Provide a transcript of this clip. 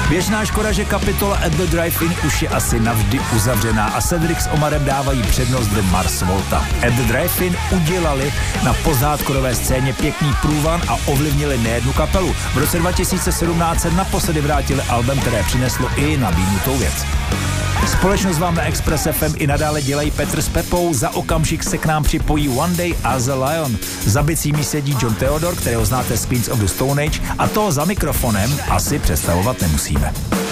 Běžná škoda, že kapitola At the Drive-In už je asi navždy uzavřená a Cedric s Omarem dávají přednost do Mars Volta. At the Drive-In udělali na pozdhardkorové scéně pěkný průvan a ovlivnili nejednu kapelu. V roce 2017 se naposledy vrátili album, které přineslo i nabídnutou věc. Společnost vám na Express FM i nadále dělají Petr s Pepou, za okamžik se k nám připojí One Day as a Lion. Za bicími sedí John Theodore, kterého znáte z Queens of the Stone Age, a toho za mikrofonem asi představovat nemusíme.